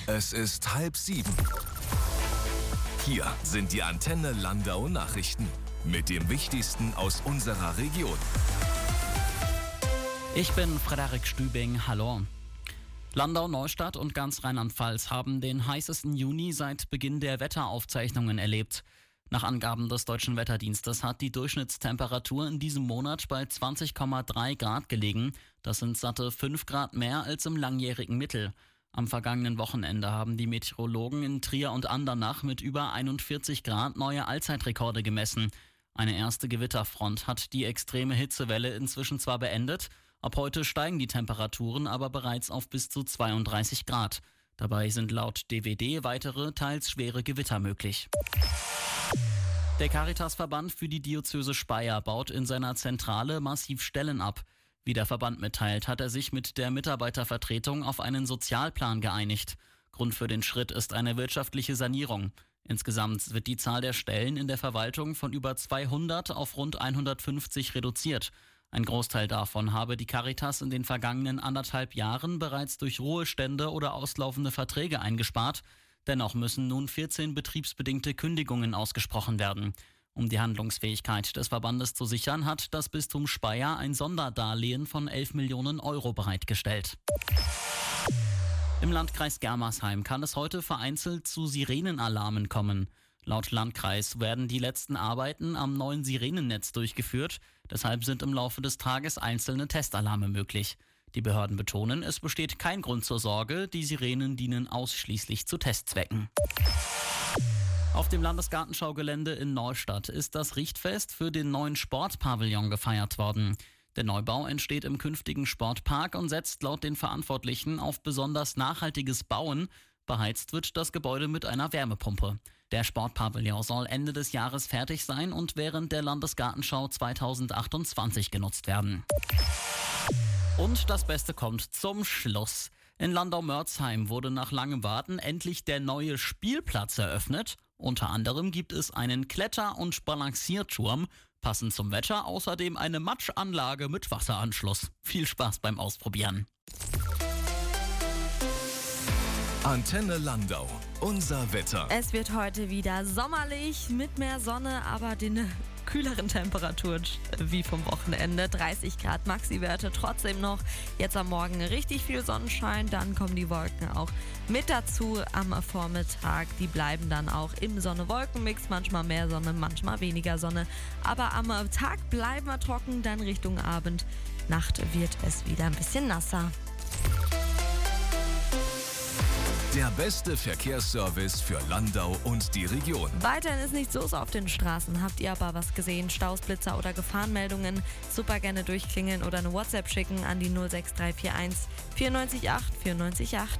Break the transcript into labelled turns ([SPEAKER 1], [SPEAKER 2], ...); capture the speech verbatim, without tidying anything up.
[SPEAKER 1] Es ist halb sieben. Hier sind die Antenne Landau Nachrichten mit dem Wichtigsten aus unserer Region.
[SPEAKER 2] Ich bin Frederik Stübing, hallo. Landau, Neustadt und ganz Rheinland-Pfalz haben den heißesten Juni seit Beginn der Wetteraufzeichnungen erlebt. Nach Angaben des Deutschen Wetterdienstes hat die Durchschnittstemperatur in diesem Monat bei zwanzig Komma drei Grad gelegen. Das sind satte fünf Grad mehr als im langjährigen Mittel. Am vergangenen Wochenende haben die Meteorologen in Trier und Andernach mit über einundvierzig Grad neue Allzeitrekorde gemessen. Eine erste Gewitterfront hat die extreme Hitzewelle inzwischen zwar beendet, ab heute steigen die Temperaturen aber bereits auf bis zu zweiunddreißig Grad. Dabei sind laut D W D weitere, teils schwere Gewitter möglich. Der Caritasverband für die Diözese Speyer baut in seiner Zentrale massiv Stellen ab. Wie der Verband mitteilt, hat er sich mit der Mitarbeitervertretung auf einen Sozialplan geeinigt. Grund für den Schritt ist eine wirtschaftliche Sanierung. Insgesamt wird die Zahl der Stellen in der Verwaltung von über zweihundert auf rund hundertfünfzig reduziert. Ein Großteil davon habe die Caritas in den vergangenen anderthalb Jahren bereits durch Ruhestände oder auslaufende Verträge eingespart. Dennoch müssen nun vierzehn betriebsbedingte Kündigungen ausgesprochen werden. Um die Handlungsfähigkeit des Verbandes zu sichern, hat das Bistum Speyer ein Sonderdarlehen von elf Millionen Euro bereitgestellt. Im Landkreis Germersheim kann es heute vereinzelt zu Sirenenalarmen kommen. Laut Landkreis werden die letzten Arbeiten am neuen Sirenennetz durchgeführt. Deshalb sind im Laufe des Tages einzelne Testalarme möglich. Die Behörden betonen, es besteht kein Grund zur Sorge. Die Sirenen dienen ausschließlich zu Testzwecken. Auf dem Landesgartenschaugelände in Neustadt ist das Richtfest für den neuen Sportpavillon gefeiert worden. Der Neubau entsteht im künftigen Sportpark und setzt laut den Verantwortlichen auf besonders nachhaltiges Bauen. Beheizt wird das Gebäude mit einer Wärmepumpe. Der Sportpavillon soll Ende des Jahres fertig sein und während der Landesgartenschau zweitausendachtundzwanzig genutzt werden. Und das Beste kommt zum Schluss. In Landau-Mörzheim wurde nach langem Warten endlich der neue Spielplatz eröffnet. Unter anderem gibt es einen Kletter- und Balancierturm, passend zum Wetter außerdem eine Matschanlage mit Wasseranschluss. Viel Spaß beim Ausprobieren.
[SPEAKER 1] Antenne Landau, unser Wetter.
[SPEAKER 3] Es wird heute wieder sommerlich mit mehr Sonne, aber den kühleren Temperaturen wie vom Wochenende. dreißig Grad Maxi-Werte trotzdem noch. Jetzt am Morgen richtig viel Sonnenschein, dann kommen die Wolken auch mit dazu am Vormittag. Die bleiben dann auch im Sonne-Wolken-Mix, manchmal mehr Sonne, manchmal weniger Sonne. Aber am Tag bleiben wir trocken, dann Richtung Abend. Nacht wird es wieder ein bisschen nasser.
[SPEAKER 1] Der beste Verkehrsservice für Landau und die Region.
[SPEAKER 3] Weiterhin ist nichts los auf den Straßen. Habt ihr aber was gesehen? Staus, Blitzer oder Gefahrenmeldungen? Super gerne durchklingeln oder eine WhatsApp schicken an die null sechs drei vier eins vier neun acht vier neun acht.